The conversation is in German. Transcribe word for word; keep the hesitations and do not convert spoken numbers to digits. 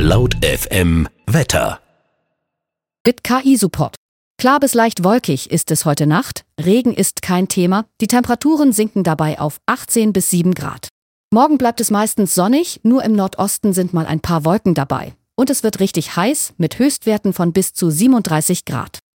Laut F M Wetter. Mit K I-Support. Klar bis leicht wolkig ist es heute Nacht. Regen ist kein Thema. Die Temperaturen sinken dabei auf achtzehn bis sieben Grad. Morgen bleibt es meistens sonnig, nur im Nordosten sind mal ein paar Wolken dabei. Und es wird richtig heiß mit Höchstwerten von bis zu siebenunddreißig Grad.